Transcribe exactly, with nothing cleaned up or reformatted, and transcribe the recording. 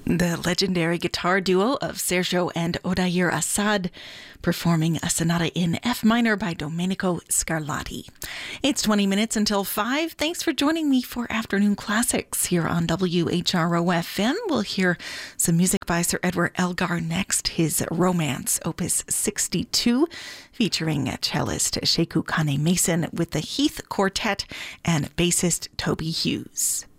The legendary guitar duo of Sergio and Odair Assad performing a sonata in F minor by Domenico Scarlatti. It's twenty minutes until five. Thanks for joining me for Afternoon Classics here on W H R O F M. We'll hear some music by Sir Edward Elgar next, his Romance, Opus sixty-two, featuring cellist Sheku Kane Mason with the Heath Quartet and bassist Toby Hughes.